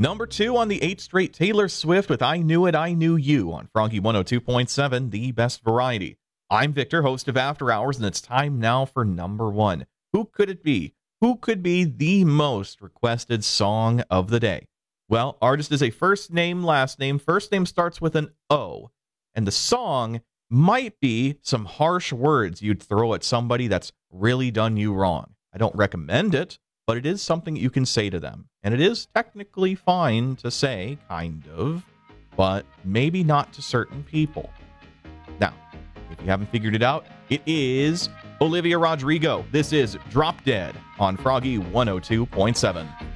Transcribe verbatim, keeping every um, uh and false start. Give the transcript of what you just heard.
Number two on the eighth straight, Taylor Swift with I Knew It, I Knew You on Froggy one oh two point seven, the best variety. I'm Victor, host of After Hours, and it's time now for number one. Who could it be? Who could be the most requested song of the day? Well, artist is a first name, last name. First name starts with an O, and the song might be some harsh words you'd throw at somebody that's really done you wrong. I don't recommend it, but it is something you can say to them. And it is technically fine to say, kind of, but maybe not to certain people. Now, if you haven't figured it out, it is Olivia Rodrigo. This is Drop Dead on Froggy one oh two point seven.